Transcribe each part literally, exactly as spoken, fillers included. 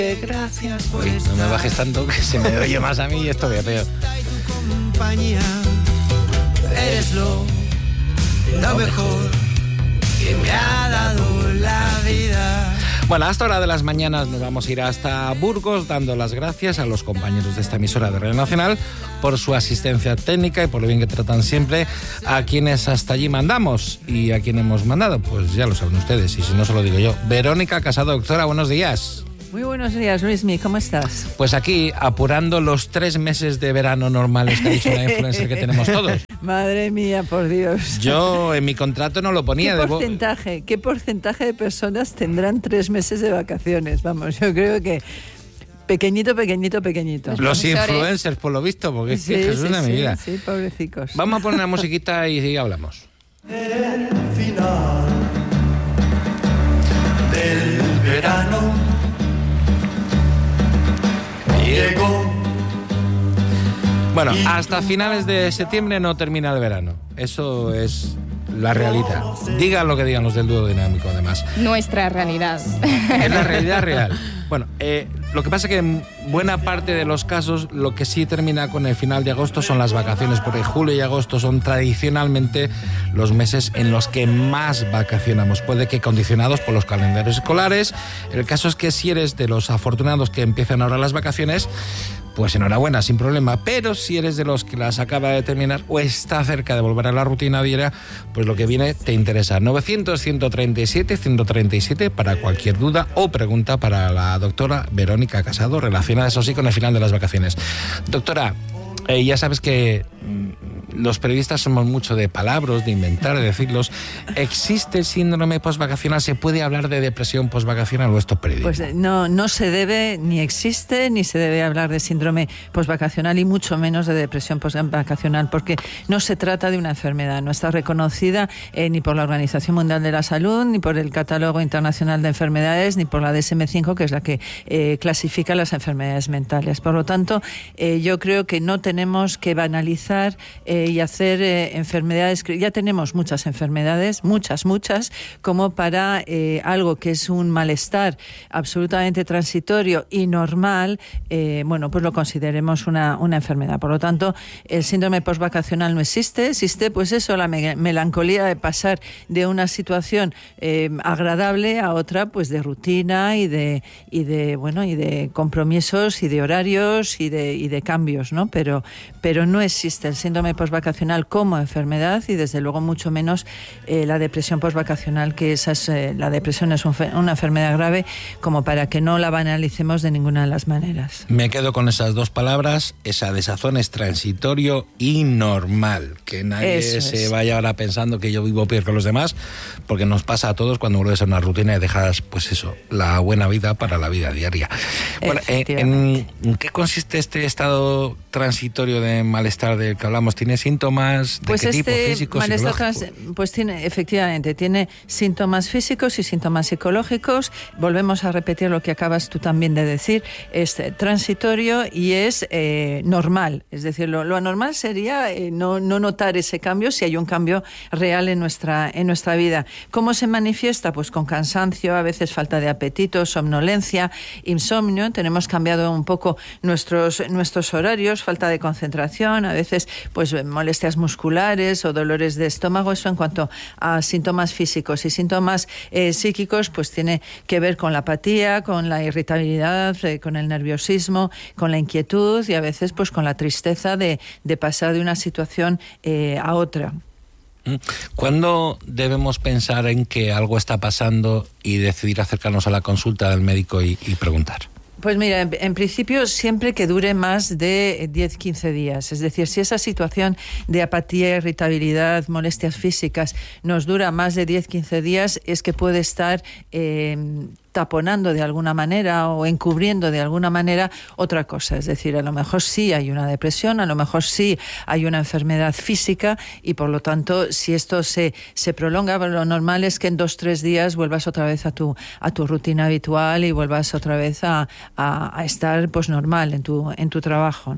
Gracias por Uy, no me bajes tanto que se me oye más a mí y esto veo peor. Eres lo, lo mejor que me ha dado la vida. Bueno, hasta hora de las mañanas nos vamos a ir hasta Burgos dando las gracias a los compañeros de esta emisora de Radio Nacional por su asistencia técnica y por lo bien que tratan siempre a quienes hasta allí mandamos. ¿Y a quién hemos mandado? Pues ya lo saben ustedes, y si no se lo digo yo. Verónica Casado, doctora, buenos días. Muy buenos días, Luismi, ¿cómo estás? Pues aquí, apurando los tres meses de verano normales que ha dicho la influencer que tenemos todos. Madre mía, por Dios. Yo en mi contrato no lo ponía. ¿Qué porcentaje, de... ¿Qué porcentaje de personas tendrán tres meses de vacaciones? Vamos, yo creo que pequeñito, pequeñito, pequeñito. Los influencers, por lo visto, porque es sí, que Jesús sí, de mi sí, vida. Sí, pobrecicos. Vamos a poner una musiquita y, y hablamos. El final del verano llegó. Bueno, hasta finales de septiembre no termina el verano. Eso es la realidad. Digan lo que digan los del dúo dinámico, además. Nuestra realidad. Es la realidad real. Bueno, eh, lo que pasa es que en buena parte de los casos lo que sí termina con el final de agosto son las vacaciones, porque julio y agosto son tradicionalmente los meses en los que más vacacionamos. Puede que condicionados por los calendarios escolares. El caso es que si eres de los afortunados que empiezan ahora las vacaciones, pues enhorabuena, sin problema. Pero si eres de los que las acaba de terminar o está cerca de volver a la rutina diaria, pues lo que viene te interesa. novecientos, ciento treinta y siete, ciento treinta y siete para cualquier duda o pregunta para la doctora Verónica Casado, relacionada eso sí con el final de las vacaciones. Doctora, eh, ya sabes que los periodistas somos mucho de palabras, de inventar, de decirlos. ¿Existe el síndrome postvacacional? ¿Se puede hablar de depresión postvacacional o esto es periodismo? Pues no, no se debe, ni existe, ni se debe hablar de síndrome postvacacional y mucho menos de depresión postvacacional, porque no se trata de una enfermedad. No está reconocida eh, ni por la Organización Mundial de la Salud, ni por el Catálogo Internacional de Enfermedades, ni por la D S M cinco, que es la que eh, clasifica las enfermedades mentales. Por lo tanto, eh, yo creo que no tenemos que banalizar eh, y hacer eh, enfermedades, ya tenemos muchas enfermedades, muchas, muchas, como para eh, algo que es un malestar absolutamente transitorio y normal, eh, bueno, pues lo consideremos una, una enfermedad. Por lo tanto, el síndrome postvacacional no existe, existe pues eso, la me- melancolía de pasar de una situación eh, agradable a otra, pues de rutina y de, y de, bueno, y de compromisos y de horarios y de, y de cambios, ¿no? Pero, pero no existe el síndrome postvacacional como enfermedad y desde luego mucho menos eh, la depresión postvacacional, que esa es, eh, la depresión es un fe- una enfermedad grave como para que no la banalicemos de ninguna de las maneras. Me quedo con esas dos palabras, esa desazón es transitorio y normal, que nadie Eso se es. vaya ahora pensando que yo vivo peor que los demás, porque nos pasa a todos cuando vuelves a una rutina y dejas, pues eso, la buena vida para la vida diaria. Bueno, eh, ¿en, ¿en qué consiste este estado transitorio de malestar del que hablamos? ¿Tiene síntomas de pues qué este tipo? ¿Físicos, malestar psicológicos? trans, pues tiene, efectivamente, tiene síntomas físicos y síntomas psicológicos. Volvemos a repetir lo que acabas tú también de decir, es transitorio y es eh, normal. Es decir, lo, lo anormal sería eh, no, no notar ese cambio si hay un cambio real en nuestra, en nuestra vida. ¿Cómo se manifiesta? Pues con cansancio, a veces falta de apetito, somnolencia, insomnio. Tenemos cambiado un poco nuestros, nuestros horarios, falta de concentración, a veces pues molestias musculares o dolores de estómago. Eso en cuanto a síntomas físicos. Y síntomas eh, psíquicos, pues tiene que ver con la apatía, con la irritabilidad, eh, con el nerviosismo, con la inquietud y a veces pues con la tristeza de, de pasar de una situación eh, a otra. ¿Cuándo debemos pensar en que algo está pasando y decidir acercarnos a la consulta del médico y, y preguntar? Pues mira, en, en principio siempre que dure más de diez a quince días. Es decir, si esa situación de apatía, irritabilidad, molestias físicas nos dura más de diez a quince días, es que puede estar eh, taponando de alguna manera o encubriendo de alguna manera otra cosa. Es decir, a lo mejor sí hay una depresión, a lo mejor sí hay una enfermedad física y por lo tanto, si esto se, se prolonga, lo normal es que en dos o tres días vuelvas otra vez a tu, a tu rutina habitual y vuelvas otra vez a, a, a estar pues normal en tu, en tu trabajo, ¿no?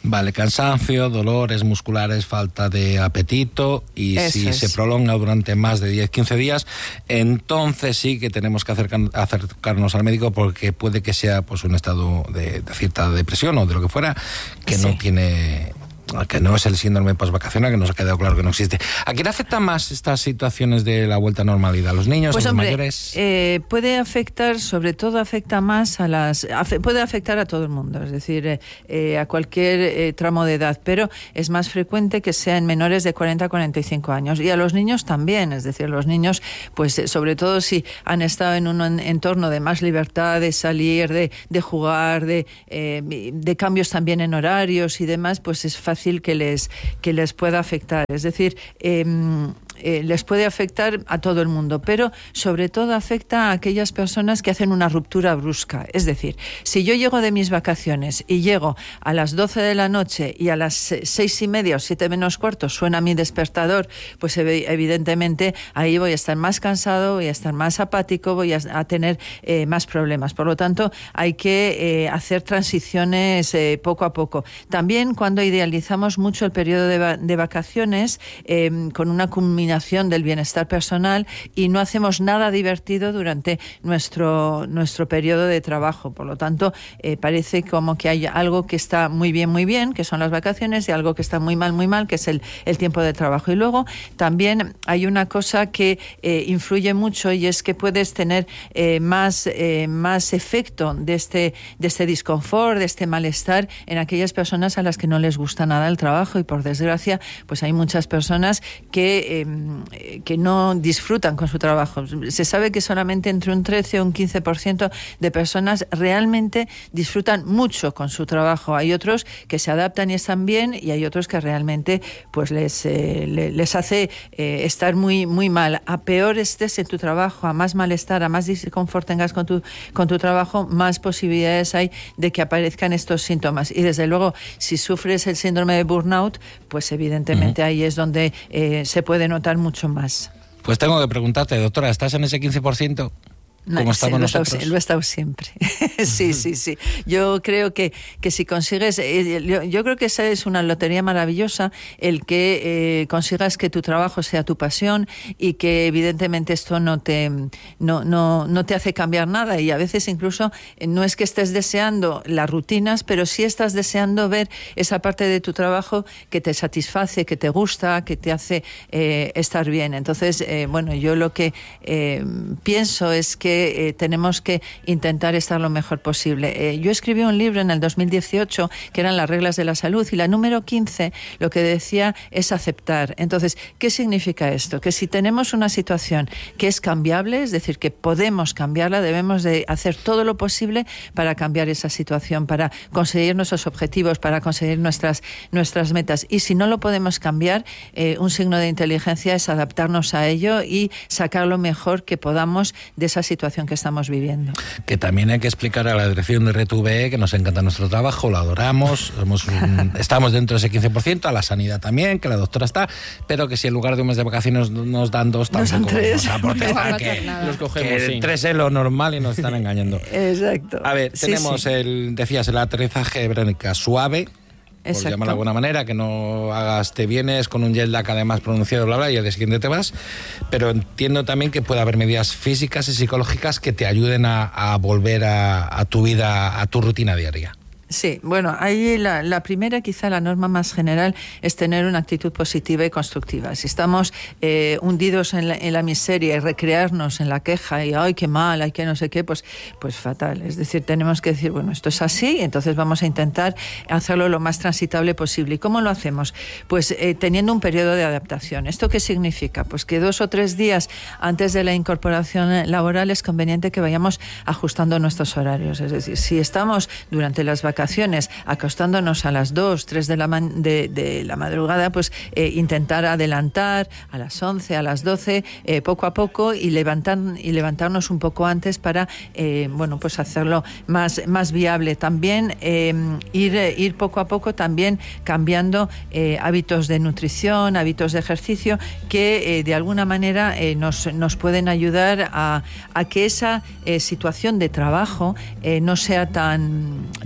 Vale, cansancio, dolores musculares, falta de apetito y Eso si es. se prolonga durante más de diez a quince días, entonces sí que tenemos que acercar, acercarnos al médico porque puede que sea pues un estado de, de cierta depresión o de lo que fuera que Sí. no tiene... que no es el síndrome postvacacional, que nos ha quedado claro que no existe. ¿A quién afecta más estas situaciones de la vuelta a normalidad? ¿A los niños, Pues a los hombre, mayores? eh, puede afectar, sobre todo afecta más a las, afe- puede afectar a todo el mundo, es decir, eh, eh, a cualquier eh, tramo de edad, pero es más frecuente que sea en menores de cuarenta a cuarenta y cinco años y a los niños también, es decir, los niños, pues eh, sobre todo si han estado en un en- entorno de más libertad, de salir, de, de jugar, de, eh, de cambios también en horarios y demás, pues es fácil que les, que les pueda afectar. Es decir, eh, eh, les puede afectar a todo el mundo, pero sobre todo afecta a aquellas personas que hacen una ruptura brusca. Es decir, si yo llego de mis vacaciones y llego a las doce de la noche y a las seis y media o siete menos cuarto suena mi despertador, pues evidentemente ahí voy a estar más cansado, voy a estar más apático, voy a, a tener eh, más problemas. Por lo tanto, hay que eh, hacer transiciones eh, poco a poco. También cuando idealizamos mucho el periodo de, va de vacaciones eh, con una culminación del bienestar personal y no hacemos nada divertido durante nuestro, nuestro periodo de trabajo. Por lo tanto, eh, parece como que hay algo que está muy bien, muy bien, que son las vacaciones, y algo que está muy mal, muy mal, que es el, el tiempo de trabajo. Y luego también hay una cosa que eh, influye mucho y es que puedes tener eh, más, eh, más efecto de este, de este disconfort, de este malestar en aquellas personas a las que no les gusta nada el trabajo y por desgracia pues hay muchas personas que, eh, que no disfrutan con su trabajo. Se sabe que solamente entre un trece o un quince por ciento de personas realmente disfrutan mucho con su trabajo. Hay otros que se adaptan y están bien y hay otros que realmente pues les, eh, les hace eh, estar muy, muy mal. A peor estés en tu trabajo, a más malestar, a más disconfort tengas con tu, con tu trabajo, más posibilidades hay de que aparezcan estos síntomas. Y desde luego, si sufres el síndrome de burnout, pues evidentemente uh-huh. ahí es donde eh, se puede notar mucho más. Pues tengo que preguntarte, doctora, ¿estás en ese quince por ciento? ¿Cómo No, estamos sí, nosotros? Lo he estado, lo he estado siempre. sí, sí, sí. Yo creo que, que si consigues... Eh, yo, yo creo que esa es una lotería maravillosa, el que eh, consigas que tu trabajo sea tu pasión y que evidentemente esto no te, no, no, no te hace cambiar nada. Y a veces incluso eh, no es que estés deseando las rutinas, pero sí estás deseando ver esa parte de tu trabajo que te satisface, que te gusta, que te hace eh, estar bien. Entonces, eh, bueno, yo lo que eh, pienso es que que eh, tenemos que intentar estar lo mejor posible. Eh, yo escribí un libro en el dos mil dieciocho que eran las reglas de la salud y la número quince lo que decía es aceptar. Entonces, ¿qué significa esto? Que si tenemos una situación que es cambiable, es decir, que podemos cambiarla, debemos de hacer todo lo posible para cambiar esa situación, para conseguir nuestros objetivos, para conseguir nuestras, nuestras metas. Y si no lo podemos cambiar, eh, un signo de inteligencia es adaptarnos a ello y sacar lo mejor que podamos de esa situación que estamos viviendo. Que también hay que explicar a la dirección de R T V E que nos encanta nuestro trabajo, lo adoramos, somos un, estamos dentro de ese quince por ciento, a la sanidad también, que la doctora está, pero que si en lugar de un mes de vacaciones nos dan dos, tampoco nos dan tres. vamos a protestar, que, los cogemos, que sí. tres es lo normal y nos están engañando. Exacto. A ver, sí, tenemos sí. el, decías, el aterrizaje, Verónica, suave, por Exacto. llamarlo de alguna manera, que no hagas, te vienes con un jet lag además pronunciado, bla, bla, y al día siguiente te vas, pero entiendo también que puede haber medidas físicas y psicológicas que te ayuden a, a volver a, a tu vida, a tu rutina diaria. Sí, bueno, ahí la, la primera, quizá la norma más general, es tener una actitud positiva y constructiva. Si estamos eh, hundidos en la, en la miseria y recrearnos en la queja y ¡ay, qué mal! ¡Ay, qué no sé qué! Pues, pues fatal. Es decir, tenemos que decir, bueno, esto es así, entonces vamos a intentar hacerlo lo más transitable posible. ¿Y cómo lo hacemos? Pues eh, teniendo un periodo de adaptación. ¿Esto qué significa? Pues que dos o tres días antes de la incorporación laboral es conveniente que vayamos ajustando nuestros horarios. Es decir, si estamos durante las vacaciones acostándonos a las dos, tres de la, man, de, de la madrugada, pues eh, intentar adelantar a las once, a las doce, eh, poco a poco y, levantar, y levantarnos un poco antes para eh, bueno, pues hacerlo más, más viable. También eh, ir, ir poco a poco también cambiando eh, hábitos de nutrición, hábitos de ejercicio que eh, de alguna manera eh, nos, nos pueden ayudar a, a que esa eh, situación de trabajo eh, no sea tan, tan duro.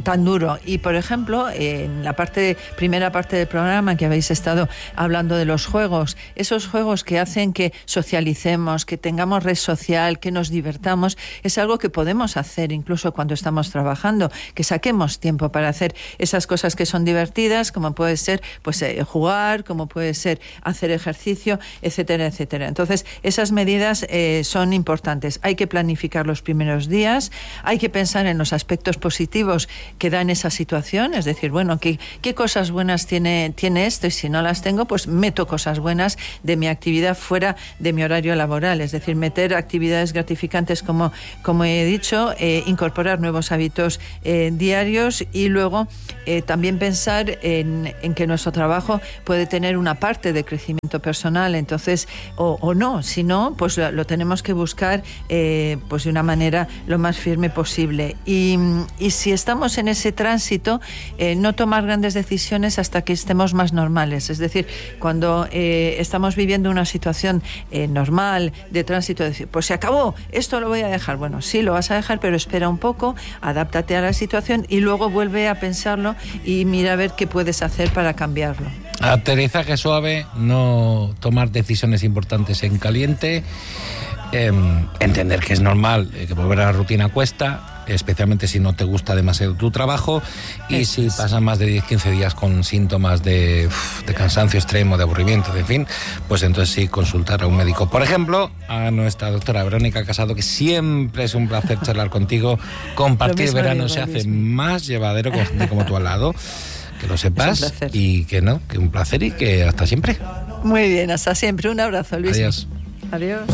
futuro. Y, por ejemplo, en la parte primera parte del programa que habéis estado hablando de los juegos, esos juegos que hacen que socialicemos, que tengamos red social, que nos divertamos, es algo que podemos hacer incluso cuando estamos trabajando, que saquemos tiempo para hacer esas cosas que son divertidas, como puede ser pues eh, jugar, como puede ser hacer ejercicio, etcétera, etcétera. Entonces, esas medidas eh, son importantes. Hay que planificar los primeros días, hay que pensar en los aspectos positivos que dan esa situación, es decir, bueno, ¿qué, qué cosas buenas tiene, tiene esto? Y si no las tengo, pues meto cosas buenas de mi actividad fuera de mi horario laboral, es decir, meter actividades gratificantes, como, como he dicho, eh, incorporar nuevos hábitos eh, diarios y luego eh, también pensar en, en que nuestro trabajo puede tener una parte de crecimiento personal, entonces, o, o no, si no, pues lo, lo tenemos que buscar eh, pues de una manera lo más firme posible. Y, y si estamos en ese tránsito, eh, no tomar grandes decisiones hasta que estemos más normales, es decir, cuando eh, estamos viviendo una situación eh, normal de tránsito, decir, pues se acabó, esto lo voy a dejar. Bueno, sí, lo vas a dejar, pero espera un poco, adáptate a la situación y luego vuelve a pensarlo y mira a ver qué puedes hacer para cambiarlo. Aterrizaje suave, no tomar decisiones importantes en caliente, eh, entender que es normal, eh, que volver a la rutina cuesta, especialmente si no te gusta demasiado tu trabajo, y Eso si es. pasan más de diez a quince días con síntomas de, de cansancio extremo, de aburrimiento, de en fin, pues entonces sí, consultar a un médico. Por ejemplo, a nuestra doctora Verónica Casado, que siempre es un placer charlar contigo. Compartir mismo, verano mismo, se hace mismo. más llevadero con gente como tú al lado. Que lo sepas y que no, que un placer y que hasta siempre. Muy bien, hasta siempre. Un abrazo, Luis. Adiós. Adiós.